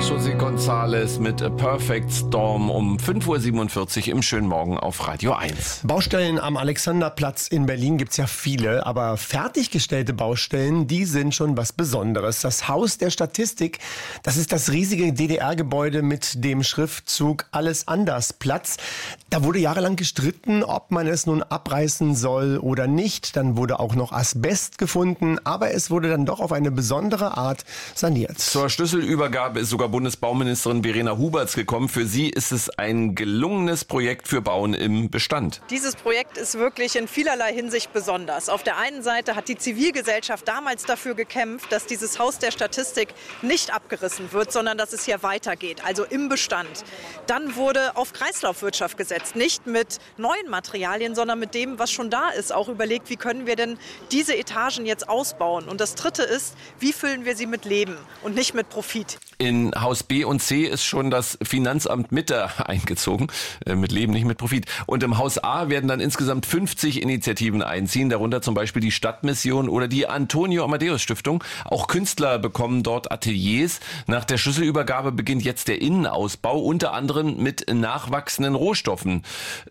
José González mit A Perfect Storm um 5.47 Uhr im schönen Morgen auf Radio 1. Baustellen am Alexanderplatz in Berlin gibt's ja viele, aber fertiggestellte Baustellen, die sind schon was Besonderes. Das Haus der Statistik, das ist das riesige DDR-Gebäude mit dem Schriftzug Alles anders Platz. Da wurde jahrelang gestritten, ob man es nun abreißen soll oder nicht. Dann wurde auch noch Asbest gefunden, aber es wurde dann doch auf eine besondere Art saniert. Zur Schlüsselübergabe ist sogar Bundesbauministerin Verena Huberts gekommen. Für sie ist es ein gelungenes Projekt für Bauen im Bestand. Dieses Projekt ist wirklich in vielerlei Hinsicht besonders. Auf der einen Seite hat die Zivilgesellschaft damals dafür gekämpft, dass dieses Haus der Statistik nicht abgerissen wird, sondern dass es hier weitergeht, also im Bestand. Dann wurde auf Kreislaufwirtschaft gesetzt, nicht mit neuen Materialien, sondern mit dem, was schon da ist. Auch überlegt, wie können wir denn diese Etagen jetzt ausbauen. Und das Dritte ist, wie füllen wir sie mit Leben und nicht mit Profit. In Haus B und C ist schon das Finanzamt Mitte eingezogen. Mit Leben, nicht mit Profit. Und im Haus A werden dann insgesamt 50 Initiativen einziehen, darunter zum Beispiel die Stadtmission oder die Antonio Amadeus Stiftung. Auch Künstler bekommen dort Ateliers. Nach der Schlüsselübergabe beginnt jetzt der Innenausbau, unter anderem mit nachwachsenden Rohstoffen.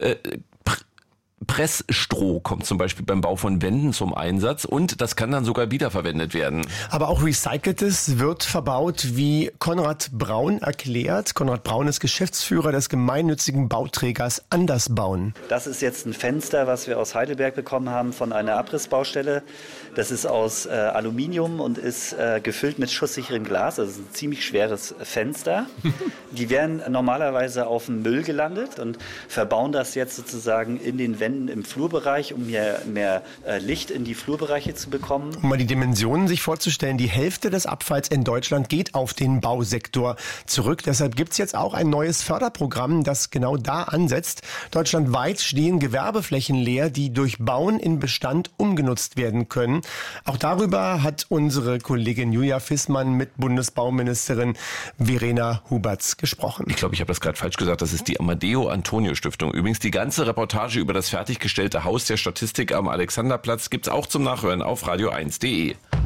Pressstroh kommt zum Beispiel beim Bau von Wänden zum Einsatz und das kann dann sogar wiederverwendet werden. Aber auch Recyceltes wird verbaut, wie Konrad Braun erklärt. Konrad Braun ist Geschäftsführer des gemeinnützigen Bauträgers Andersbauen. Das ist jetzt ein Fenster, was wir aus Heidelberg bekommen haben von einer Abrissbaustelle. Das ist aus Aluminium und ist gefüllt mit schusssicherem Glas. Das ist ein ziemlich schweres Fenster. Die werden normalerweise auf dem Müll gelandet und verbauen das jetzt sozusagen in den Wänden im Flurbereich, um mehr Licht in die Flurbereiche zu bekommen. Um mal die Dimensionen sich vorzustellen, die Hälfte des Abfalls in Deutschland geht auf den Bausektor zurück. Deshalb gibt es jetzt auch ein neues Förderprogramm, das genau da ansetzt. Deutschlandweit stehen Gewerbeflächen leer, die durch Bauen in Bestand umgenutzt werden können. Auch darüber hat unsere Kollegin Julia Fissmann mit Bundesbauministerin Verena Huberts gesprochen. Ich glaube, ich habe das gerade falsch gesagt. Das ist die Amadeo Antonio Stiftung. Übrigens, die ganze Reportage über das fertiggestellte Haus der Statistik am Alexanderplatz gibt's auch zum Nachhören auf radio1.de.